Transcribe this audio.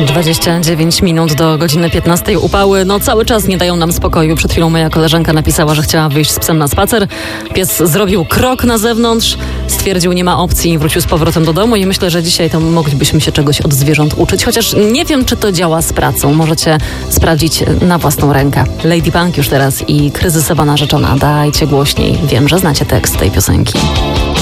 29 minut do godziny 15. Upały cały czas nie dają nam spokoju. Przed chwilą moja koleżanka napisała, że chciała wyjść z psem na spacer. Pies zrobił krok na zewnątrz, stwierdził, nie ma opcji i wrócił z powrotem do domu i myślę, że dzisiaj to moglibyśmy się czegoś od zwierząt uczyć, chociaż nie wiem, czy to działa z pracą. Możecie sprawdzić na własną rękę. Lady Punk już teraz i kryzysowa narzeczona. Dajcie głośniej. Wiem, że znacie tekst tej piosenki.